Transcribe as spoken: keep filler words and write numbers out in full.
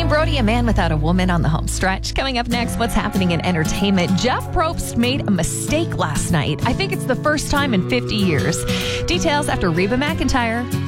Adrien Brody, a man without a woman on the home stretch. Coming up next, what's happening in entertainment? Jeff Probst made a mistake last night. I think it's the first time in fifty years. Details after Reba McEntire.